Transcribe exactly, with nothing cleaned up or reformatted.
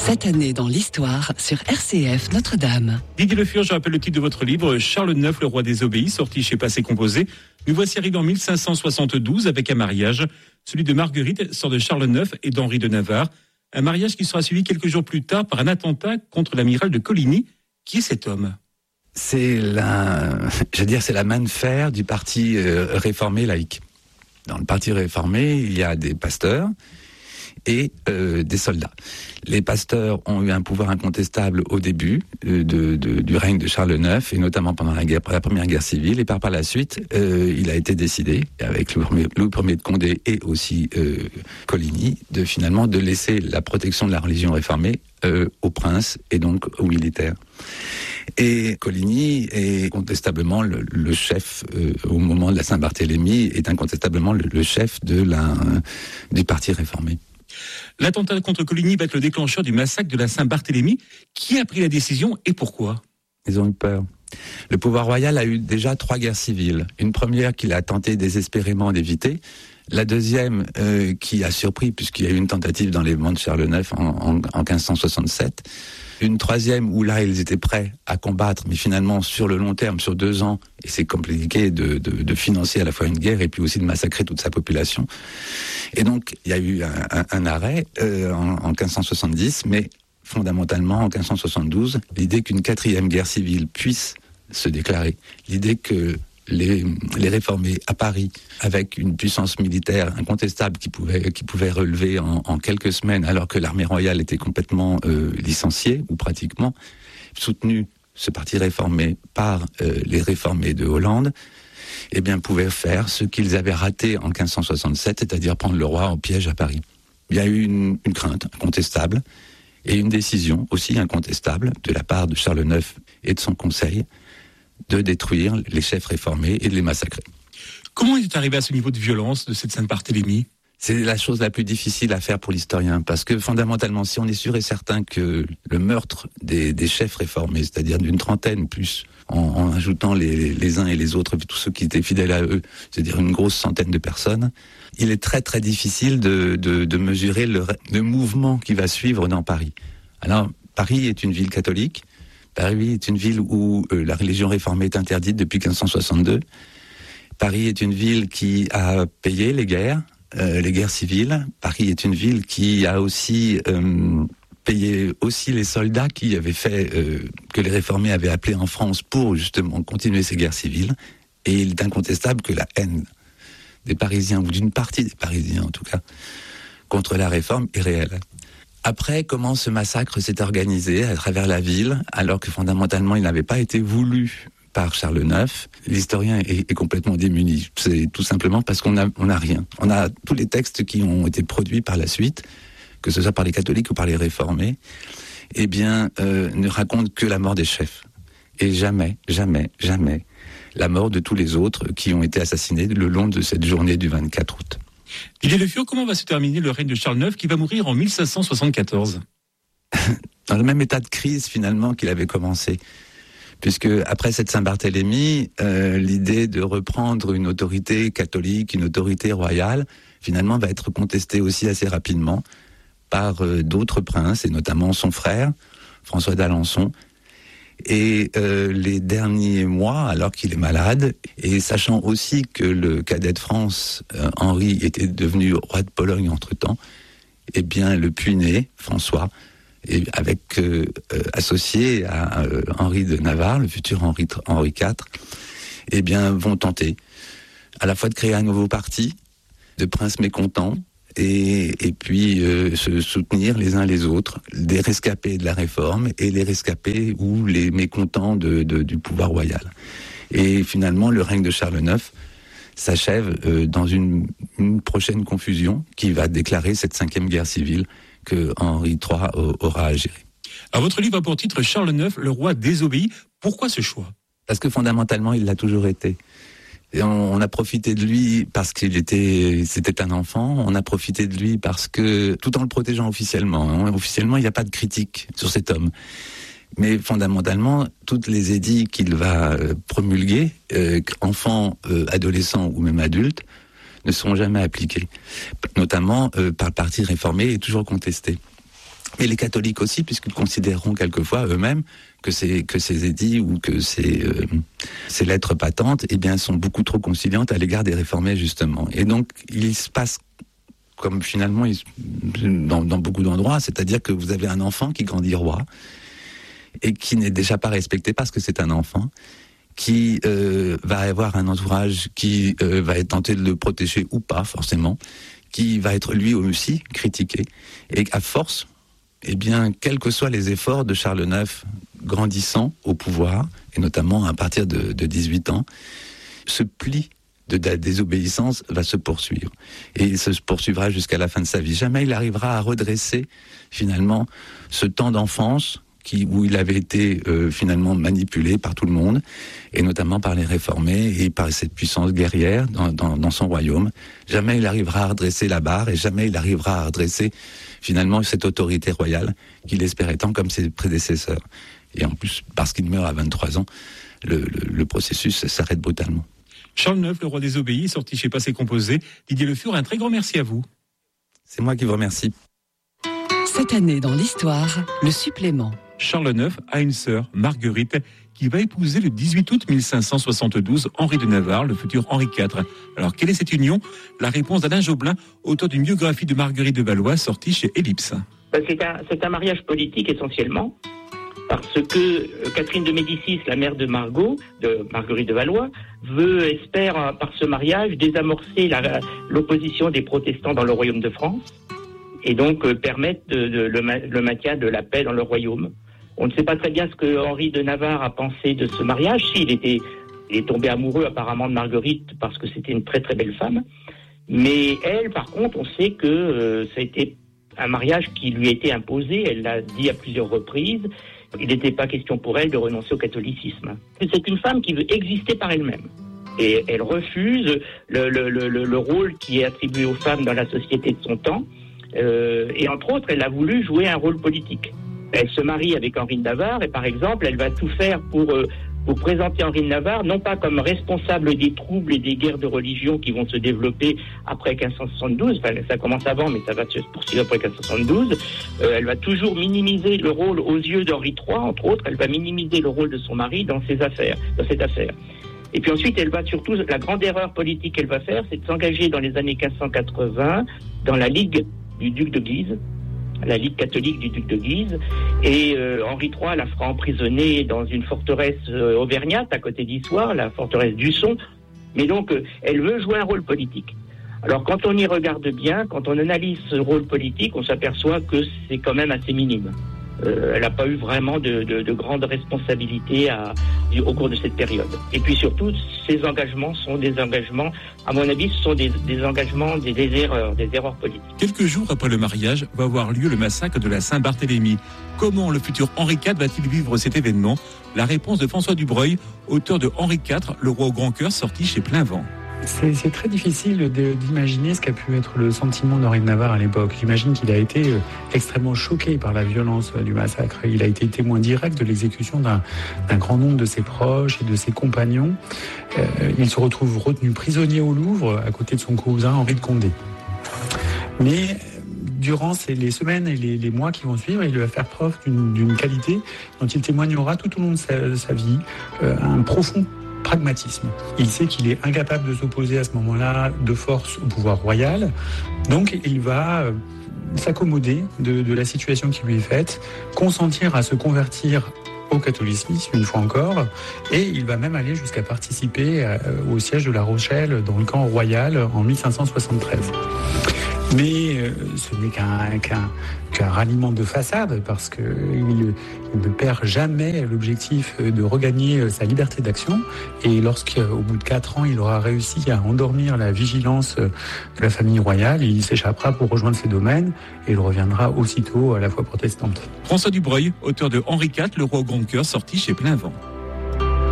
Cette année dans l'histoire sur R C F Notre-Dame. Didier Le Fur, je rappelle le titre de votre livre, Charles neuf, le roi désobéi, sorti chez Passé Composé. Nous voici arrivés en mille cinq cent soixante-douze avec un mariage, celui de Marguerite, sœur de Charles neuf et d'Henri de Navarre. Un mariage qui sera suivi quelques jours plus tard par un attentat contre l'amiral de Coligny. Qui est cet homme ? C'est la, je veux dire, c'est la main de fer du parti euh, réformé laïque. Dans le parti réformé, il y a des pasteurs et euh, des soldats. Les pasteurs ont eu un pouvoir incontestable au début euh, de, de, du règne de Charles neuf, et notamment pendant la, guerre, la première guerre civile, et par, par la suite, euh, il a été décidé, avec Louis Ier de Condé et aussi euh, Coligny, de finalement de laisser la protection de la religion réformée euh, aux princes et donc aux militaires. Et Coligny est incontestablement le, le chef, euh, au moment de la Saint-Barthélemy, est incontestablement le, le chef de la, euh, du parti réformé. L'attentat contre Coligny va être le déclencheur du massacre de la Saint-Barthélemy. Qui a pris la décision et pourquoi ? Ils ont eu peur. Le pouvoir royal a eu déjà trois guerres civiles. Une première qu'il a tenté désespérément d'éviter. La deuxième euh, qui a surpris, puisqu'il y a eu une tentative d'enlèvement de Charles neuf en, en, en quinze cent soixante-sept. Une troisième où là, ils étaient prêts à combattre, mais finalement, sur le long terme, sur deux ans, et c'est compliqué de, de, de financer à la fois une guerre et puis aussi de massacrer toute sa population. Et donc, il y a eu un, un, un arrêt euh, en, en quinze cent soixante-dix, mais fondamentalement, en quinze cent soixante-douze, l'idée qu'une quatrième guerre civile puisse se déclarer, l'idée que les, les réformés à Paris, avec une puissance militaire incontestable qui pouvait, qui pouvait relever en, en quelques semaines, alors que l'armée royale était complètement euh, licenciée, ou pratiquement, soutenu ce parti réformé par euh, les réformés de Hollande, eh bien, pouvaient faire ce qu'ils avaient raté en quinze cent soixante-sept, c'est-à-dire prendre le roi en piège à Paris. Il y a eu une, une crainte incontestable, et une décision aussi incontestable de la part de Charles neuf et de son conseil, de détruire les chefs réformés et de les massacrer. Comment il est arrivé à ce niveau de violence de cette Sainte-Barthélemy ? C'est la chose la plus difficile à faire pour l'historien, parce que fondamentalement, si on est sûr et certain que le meurtre des, des chefs réformés, c'est-à-dire d'une trentaine plus, en, en ajoutant les, les, les uns et les autres, tous ceux qui étaient fidèles à eux, c'est-à-dire une grosse centaine de personnes, il est très très difficile de, de, de mesurer le, le mouvement qui va suivre dans Paris. Alors, Paris est une ville catholique. Paris est une ville où euh, la religion réformée est interdite depuis quinze cent soixante-deux. Paris est une ville qui a payé les guerres, euh, les guerres civiles. Paris est une ville qui a aussi euh, payé aussi les soldats qui avaient fait, euh, que les réformés avaient appelés en France pour justement continuer ces guerres civiles. Et il est incontestable que la haine des Parisiens, ou d'une partie des Parisiens en tout cas, contre la réforme est réelle. Après, comment ce massacre s'est organisé à travers la ville, alors que fondamentalement il n'avait pas été voulu par Charles neuf, l'historien est, est complètement démuni. C'est tout simplement parce qu'on a, on a rien. On a tous les textes qui ont été produits par la suite, que ce soit par les catholiques ou par les réformés, eh bien, euh, ne racontent que la mort des chefs. Et jamais, jamais, jamais la mort de tous les autres qui ont été assassinés le long de cette journée du vingt-quatre août. Didier Le Fur, comment va se terminer le règne de Charles neuf qui va mourir en mille cinq cent soixante-quatorze ? Dans le même état de crise finalement qu'il avait commencé. Puisque après cette Saint-Barthélemy, euh, l'idée de reprendre une autorité catholique, une autorité royale, finalement va être contestée aussi assez rapidement par euh, d'autres princes, et notamment son frère, François d'Alençon. Et euh, les derniers mois, alors qu'il est malade, et sachant aussi que le cadet de France, euh, Henri, était devenu roi de Pologne entre-temps, eh bien le puîné, François, et avec euh, euh, associé à euh, Henri de Navarre, le futur Henri, Henri quatre, eh bien vont tenter à la fois de créer un nouveau parti de princes mécontents, et, et puis euh, se soutenir les uns les autres, des rescapés de la réforme et les rescapés ou les mécontents de, de, du pouvoir royal. Et finalement, le règne de Charles neuf s'achève euh, dans une, une prochaine confusion qui va déclarer cette cinquième guerre civile que Henri trois aura à gérer. Alors, votre livre a pour titre Charles neuf, le roi désobéi. Pourquoi ce choix ? Parce que fondamentalement, il l'a toujours été. Et on, on a profité de lui parce qu'il était, c'était un enfant. On a profité de lui parce que, tout en le protégeant officiellement, hein, officiellement, il n'y a pas de critique sur cet homme. Mais fondamentalement, toutes les édits qu'il va euh, promulguer, euh, enfants, euh, adolescents ou même adultes, ne seront jamais appliqués. Notamment euh, par le parti réformé et toujours contesté. Et les catholiques aussi, puisqu'ils considéreront quelquefois eux-mêmes que ces, que ces édits ou que ces, euh, ces lettres patentes, eh bien, sont beaucoup trop conciliantes à l'égard des réformés, justement. Et donc, il se passe comme finalement, dans, dans beaucoup d'endroits, c'est-à-dire que vous avez un enfant qui grandit roi, et qui n'est déjà pas respecté parce que c'est un enfant, qui euh, va avoir un entourage qui euh, va être tenté de le protéger ou pas, forcément, qui va être lui aussi critiqué, et à force, eh bien, quels que soient les efforts de Charles neuf grandissant au pouvoir, et notamment à partir de, de dix-huit ans, ce pli de la désobéissance va se poursuivre. Et il se poursuivra jusqu'à la fin de sa vie. Jamais il arrivera à redresser, finalement, ce temps d'enfance qui, où il avait été euh, finalement manipulé par tout le monde, et notamment par les réformés et par cette puissance guerrière dans, dans, dans son royaume. Jamais il arrivera à redresser la barre, et jamais il arrivera à redresser finalement cette autorité royale qu'il espérait tant comme ses prédécesseurs. Et en plus, parce qu'il meurt à vingt-trois ans, le, le, le processus s'arrête brutalement. Charles neuf, le roi des obéis, sorti chez Passé Composé. Didier Le Fur, un très grand merci à vous. C'est moi qui vous remercie. Cette année dans l'histoire, le supplément. Charles neuf a une sœur, Marguerite, qui va épouser le dix-huit août mille cinq cent soixante-douze Henri de Navarre, le futur Henri quatre. Alors, quelle est cette union? La réponse d'Alain Joblin, auteur d'une biographie de Marguerite de Valois, sortie chez Ellipse. C'est un, c'est un mariage politique essentiellement, parce que Catherine de Médicis, la mère de Margot, de Marguerite de Valois, veut, espère par ce mariage désamorcer la, l'opposition des protestants dans le royaume de France, et donc euh, permettre de, de, le, le maintien de la paix dans le royaume. On ne sait pas très bien ce que Henri de Navarre a pensé de ce mariage. Si, il était, il est tombé amoureux apparemment de Marguerite parce que c'était une très très belle femme. Mais elle, par contre, on sait que euh, ça a été un mariage qui lui a été imposé. Elle l'a dit à plusieurs reprises. Il n'était pas question pour elle de renoncer au catholicisme. C'est une femme qui veut exister par elle-même. Et elle refuse le, le, le, le rôle qui est attribué aux femmes dans la société de son temps. Euh, et entre autres, elle a voulu jouer un rôle politique. Elle se marie avec Henri de Navarre et par exemple, elle va tout faire pour, euh, pour présenter Henri de Navarre, non pas comme responsable des troubles et des guerres de religion qui vont se développer après quinze cent soixante-douze, enfin ça commence avant mais ça va se poursuivre après quinze cent soixante-douze, euh, elle va toujours minimiser le rôle aux yeux d'Henri trois, entre autres, elle va minimiser le rôle de son mari dans ses affaires, dans cette affaire. Et puis ensuite, elle va surtout, la grande erreur politique qu'elle va faire, c'est de s'engager dans les années quinze cent quatre-vingts dans la Ligue du duc de Guise, la Ligue catholique du duc de Guise, et euh, Henri trois la fera emprisonner dans une forteresse euh, auvergnate à côté d'Issoire, la forteresse d'Usson, mais donc euh, elle veut jouer un rôle politique. Alors quand on y regarde bien, quand on analyse ce rôle politique, on s'aperçoit que c'est quand même assez minime. Euh, elle n'a pas eu vraiment de, de, de grandes responsabilités à, au cours de cette période. Et puis surtout, ces engagements sont des engagements, à mon avis, ce sont des, des engagements, des, des erreurs, des erreurs politiques. Quelques jours après le mariage, va avoir lieu le massacre de la Saint-Barthélemy. Comment le futur Henri quatre va-t-il vivre cet événement? La réponse de François Dubreuil, auteur de Henri quatre, le roi au grand cœur, sorti chez Plein Vent. C'est, c'est très difficile de, d'imaginer ce qu'a pu être le sentiment d'Henri de Navarre à l'époque. J'imagine qu'il a été extrêmement choqué par la violence du massacre. Il a été témoin direct de l'exécution d'un, d'un grand nombre de ses proches et de ses compagnons. Euh, il se retrouve retenu prisonnier au Louvre à côté de son cousin Henri de Condé. Mais durant ces, les semaines et les, les mois qui vont suivre, il va faire preuve d'une, d'une qualité dont il témoignera tout au long de sa, de sa vie, euh, un profond pragmatisme. Il sait qu'il est incapable de s'opposer à ce moment-là de force au pouvoir royal, donc il va s'accommoder de, de la situation qui lui est faite, consentir à se convertir au catholicisme une fois encore, et il va même aller jusqu'à participer à, au siège de La Rochelle dans le camp royal en mille cinq cent soixante-treize. Mais euh, ce n'est qu'un, qu'un, qu'un ralliement de façade, parce qu'il il ne perd jamais l'objectif de regagner sa liberté d'action. Et lorsqu'au bout de quatre ans, il aura réussi à endormir la vigilance de la famille royale, il s'échappera pour rejoindre ses domaines et il reviendra aussitôt à la foi protestante. François Dubreuil, auteur de Henri quatre, le roi au grand cœur, sorti chez Plein Vent.